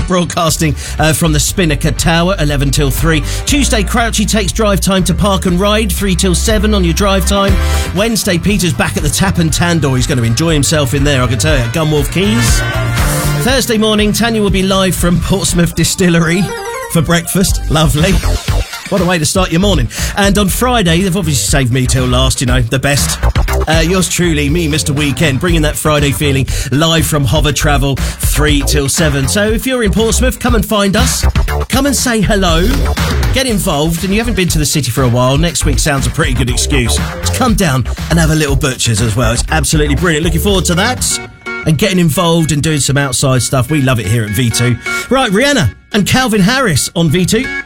live broadcasting from the Spinnaker Tower, 11 till 3. Tuesday, Crouchy takes drive time to Park and Ride, 3 till 7 on your drive time. Wednesday, Peter's back at the Tap and Tandor. He's going to enjoy himself in there, I can tell you, at Gunwharf Quays. Thursday morning, Tanya will be live from Portsmouth Distillery for breakfast. Lovely. What a way to start your morning. And on Friday, they've obviously saved me till last, you know, the best. Yours truly, me, Mr. Weekend, bringing that Friday feeling live from Hover Travel, 3 till 7. So if you're in Portsmouth, come and find us. Come and say hello. Get involved. And you haven't been to the city for a while, next week sounds a pretty good excuse to come down and have a little butchers as well. It's absolutely brilliant. Looking forward to that. And getting involved and doing some outside stuff. We love it here at V2. Right, Rihanna and Calvin Harris on V2.